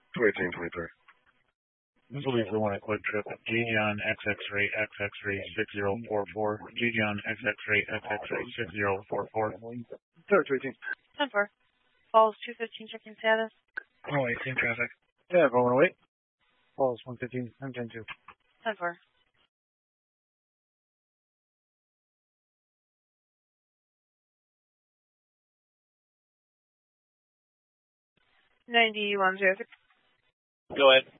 218-23. This will be for one at Quick Trip. Gideon XX-ray XX-ray 6044. Gideon XX-ray XX-ray 6044. 218. 10-4. Falls 215 checking status. 118 traffic. Yeah, 108. Falls 115. I'm 10-2. 10-4. $9106. Go ahead.